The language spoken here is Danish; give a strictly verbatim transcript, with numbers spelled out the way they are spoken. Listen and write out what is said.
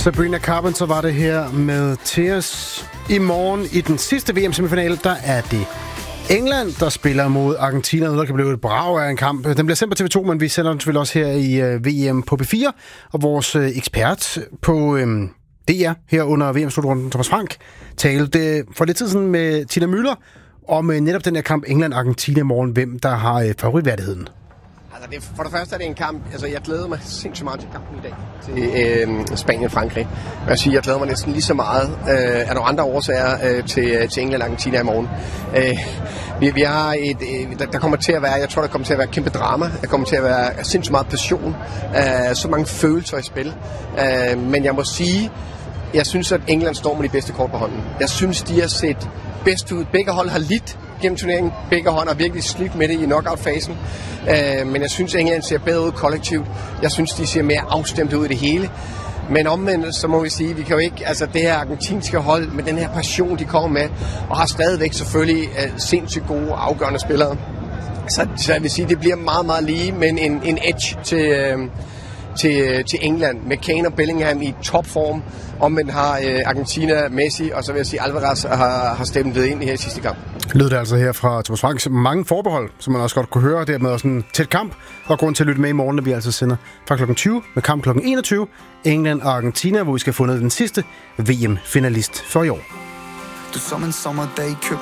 Sabrina Carpenter var det her med Tears. I morgen i den sidste V M-semifinale, der er det England, der spiller mod Argentina. Der kan blive et brag af en kamp. Den bliver sendt på T V to, men vi sender den selvfølgelig også her i uh, V M på P fire. Og vores uh, ekspert på um, D R her under V M-slutrunden, Thomas Frank, talte for lidt tid siden med Tina Müller om uh, netop den her kamp England-Argentina i morgen. Hvem der har uh, favoritværdigheden. Altså det, for det første er det en kamp, altså jeg glæder mig sindssygt meget til kampen i dag, til øh, Spanien-Frankrig. Jeg siger, jeg glæder mig næsten lige så meget øh, af nogle andre årsager øh, til, til England-Argentina i morgen. Øh, vi, vi har et, øh, der, der kommer til at være, jeg tror der kommer til at være kæmpe drama, der kommer til at være sindssygt meget passion, øh, så mange følelser i spil. Øh, men jeg må sige, jeg synes at England står med de bedste kort på hånden. Jeg synes de har set bedst ud. Begge hold har lidt gennem turneringen. Begge hold har virkelig slidt med det i knockout-fasen. Uh, men jeg synes, at England ser bedre ud kollektivt. Jeg synes, de ser mere afstemt ud i det hele. Men omvendt, så må vi sige, vi kan jo ikke, altså det her argentinske hold med den her passion, de kommer med, og har stadigvæk selvfølgelig uh, sindssygt gode, afgørende spillere. Så, så jeg vil sige, det bliver meget, meget lige, men en, en edge til, uh, til, til England. Med Kane og Bellingham i topform. Omvendt har uh, Argentina, Messi, og så vil jeg sige, Alvarez har, har stemt ind i her sidste kamp. Lød det altså her fra Thomas Frank. Mange forbehold, som man også godt kunne høre. Dermed også en tæt kamp. Og grund til at lytte med i morgen, når vi altså sender fra klokken tyve med kamp klokken enogtyve. England og Argentina, hvor vi skal have fundet den sidste V M-finalist for i år. Du som en sommerdag køb